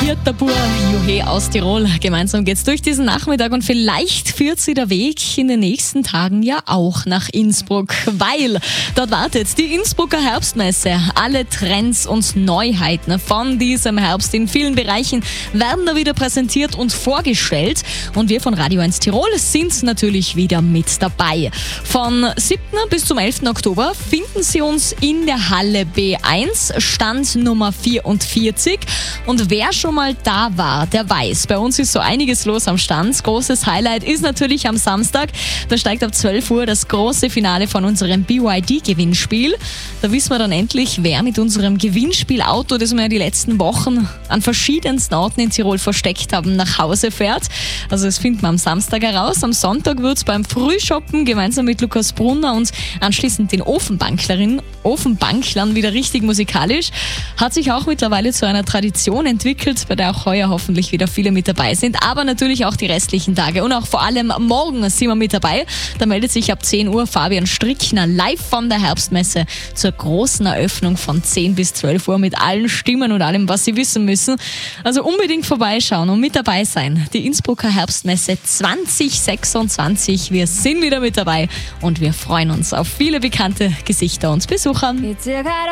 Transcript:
Hirter Bur, Juhe aus Tirol. Gemeinsam geht's durch diesen Nachmittag und vielleicht führt sie der Weg in den nächsten Tagen ja auch nach Innsbruck, weil dort wartet die Innsbrucker Herbstmesse. Alle Trends und Neuheiten von diesem Herbst in vielen Bereichen werden da wieder präsentiert und vorgestellt. Und wir von Radio 1 Tirol sind natürlich wieder mit dabei. Von 7. bis zum 11. Oktober finden Sie uns in der Halle B1, Stand Nummer 44. Und wer schon mal da war, der weiß, bei uns ist so einiges los am Stand. Großes Highlight ist natürlich am Samstag. Da steigt ab 12 Uhr das große Finale von unserem BYD-Gewinnspiel. Da wissen wir dann endlich, wer mit unserem Gewinnspielauto, das wir ja die letzten Wochen an verschiedensten Orten in Tirol versteckt haben, nach Hause fährt. Also das finden wir am Samstag heraus. Am Sonntag wird es beim Frühshoppen gemeinsam mit Lukas Brunner und anschließend den Ofenbanklern wieder richtig musikalisch. Hat sich auch mittlerweile zu einer Tradition entwickelt, bei der auch heuer hoffentlich wieder viele mit dabei sind, aber natürlich auch die restlichen Tage und auch vor allem morgen sind wir mit dabei. Da meldet sich ab 10 Uhr Fabian Strickner live von der Herbstmesse zur großen Eröffnung von 10 bis 12 Uhr mit allen Stimmen und allem, was Sie wissen müssen. Also unbedingt vorbeischauen und mit dabei sein. Die Innsbrucker Herbstmesse 2026. Wir sind wieder mit dabei und wir freuen uns auf viele bekannte Gesichter und Besucher.